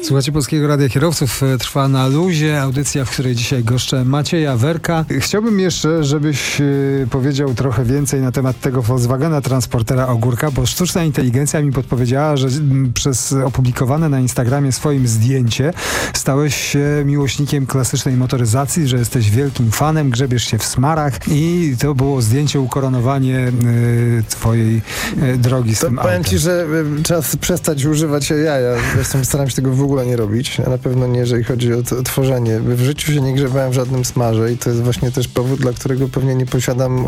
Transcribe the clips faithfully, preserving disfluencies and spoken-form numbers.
Słuchajcie Polskiego Radia Kierowców, trwa Na Luzie, audycja, w której dzisiaj goszczę Macieja Werka. Chciałbym jeszcze, żebyś powiedział trochę więcej na temat tego Volkswagena Transportera Ogórka, bo sztuczna inteligencja mi podpowiedziała, że przez opublikowane na Instagramie swoim zdjęcie stałeś się miłośnikiem klasycznej motoryzacji, że jesteś wielkim fanem, grzebiesz się w smarach i to było zdjęcie, ukoronowanie y, twojej y, drogi z to tym powiem autem. ci, że y, trzeba przestać używać jaja. Zresztą staram się tego w ogóle nie robić, a na pewno nie, jeżeli chodzi o to, tworzenie. W życiu się nie grzebałem w żadnym smarze i to jest właśnie też powód, dla którego pewnie nie posiadam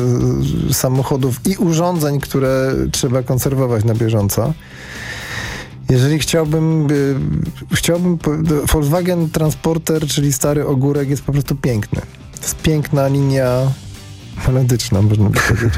y, samochodów i urządzeń, które trzeba konserwować na bieżąco. Jeżeli chciałbym, y, chciałbym, Volkswagen Transporter, czyli stary ogórek, jest po prostu piękny. To jest piękna linia melodyczna, można by powiedzieć.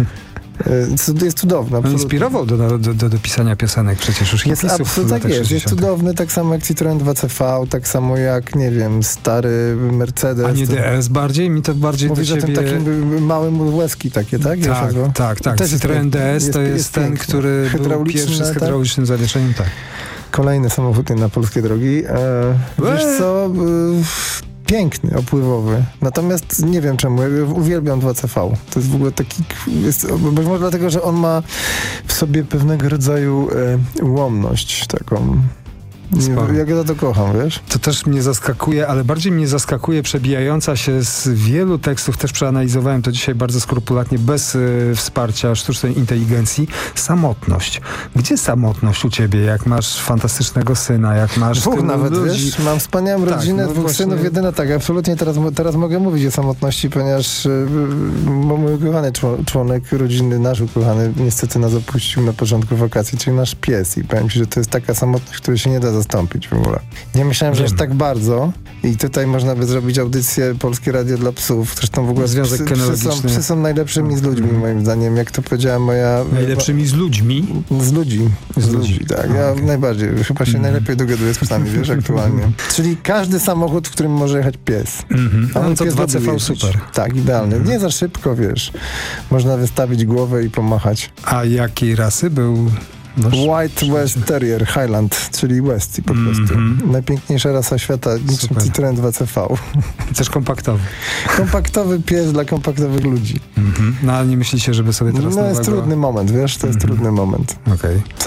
Jest cudowny. On inspirował do, do, do, do pisania piosenek przecież już jest hipisów w tak jest, jest cudowny, tak samo jak Citroen dwa C V, tak samo jak, nie wiem, stary Mercedes. A nie D S bardziej? Mi to bardziej Mówisz do ciebie... o tym takim małym łezki takie, tak? Tak, tak, tak. Też Citroen jest, D S to jest, jest ten, piękny. który był pierwszy z hydraulicznym tak? zawieszeniem, tak. Kolejny samochód na polskie drogi. E, wiesz co... E, piękny, opływowy. Natomiast nie wiem czemu. Ja uwielbiam dwa C V. To jest w ogóle taki... Jest, być może dlatego, że on ma w sobie pewnego rodzaju e, ułomność taką. Nie, jak ja to kocham, wiesz? To też mnie zaskakuje, ale bardziej mnie zaskakuje przebijająca się z wielu tekstów, też przeanalizowałem to dzisiaj bardzo skrupulatnie, bez y, wsparcia sztucznej inteligencji, samotność. Gdzie samotność u ciebie, jak masz fantastycznego syna, jak masz dwóch nawet, ludzi? Wiesz? Mam wspaniałą tak, rodzinę, no dwóch właśnie... synów, jedyne tak, absolutnie teraz, teraz mogę mówić o samotności, ponieważ y, mój ukochany członek rodziny, nasz ukochany, niestety nas opuścił na początku wakacji, czyli nasz pies i powiem ci, że to jest taka samotność, której się nie da zastąpić w ogóle. Nie myślałem, że aż tak bardzo i tutaj można by zrobić audycję Polskie Radio dla psów. Zresztą w ogóle Związek psy, psy, są, psy są najlepszymi z ludźmi, moim zdaniem. Jak to powiedziała moja... Najlepszymi z ludźmi? Z ludzi. Z, z ludzi, ludzi, tak. A, ja okay. najbardziej. Chyba się mm. najlepiej dogaduję z psami, wiesz, aktualnie. Czyli każdy samochód, w którym może jechać pies. Mm-hmm. A on to dwa C V super. Tak, idealny. Mm. Nie za szybko, wiesz. Można wystawić głowę i pomachać. A jakiej rasy był... White West Terrier Highland, czyli Westie po prostu. Mm-hmm. Najpiękniejsza rasa świata, niczym Citroen dwa C V. Też kompaktowy. Kompaktowy pies dla kompaktowych ludzi. Mm-hmm. No ale nie myślicie, żeby sobie teraz... No jest nowego... trudny moment, wiesz, to jest mm-hmm. trudny moment. Okej. Okay.